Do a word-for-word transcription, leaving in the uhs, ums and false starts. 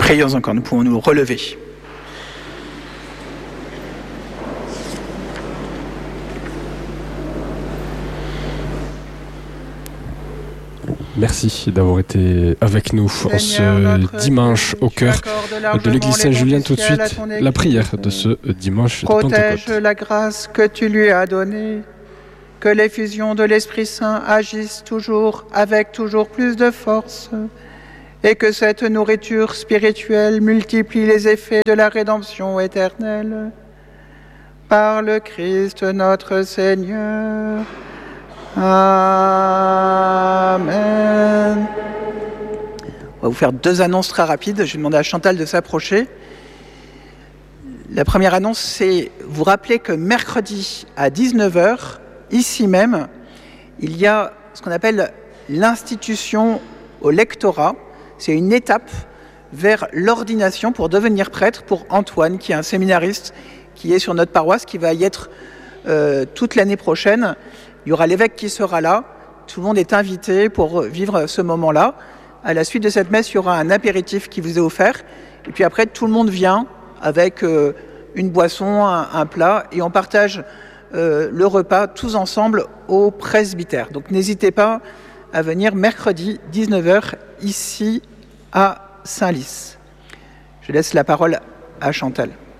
Prions encore, nous pouvons nous relever. Merci d'avoir été avec nous en ce dimanche au cœur de l'église Saint-Julien. Tout de suite, la prière de ce dimanche de Pentecôte. Protège la grâce que tu lui as donnée, que l'effusion de l'Esprit Saint agisse toujours avec toujours plus de force, et que cette nourriture spirituelle multiplie les effets de la rédemption éternelle. Par le Christ notre Seigneur. Amen. On va vous faire deux annonces très rapides. Je vais demander à Chantal de s'approcher. La première annonce, c'est vous rappeler que mercredi à dix-neuf heures, ici même, il y a ce qu'on appelle l'institution au lectorat. C'est une étape vers l'ordination pour devenir prêtre pour Antoine, qui est un séminariste qui est sur notre paroisse, qui va y être euh, toute l'année prochaine. Il y aura l'évêque qui sera là. Tout le monde est invité pour vivre ce moment-là. À la suite de cette messe, il y aura un apéritif qui vous est offert. Et puis après, tout le monde vient avec euh, une boisson, un, un plat, et on partage euh, le repas tous ensemble au presbytère. Donc n'hésitez pas à venir mercredi dix-neuf heures ici à Saint-Lys. Je laisse la parole à Chantal.